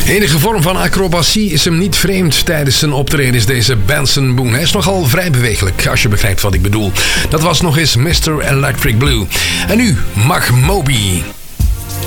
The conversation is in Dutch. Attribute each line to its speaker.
Speaker 1: Enige vorm van acrobatie is hem niet vreemd tijdens zijn optredens, deze Benson Boone. Hij is nogal vrij bewegelijk, als je begrijpt wat ik bedoel. Dat was nog eens Mr. Electric Blue. En nu, Mag Moby.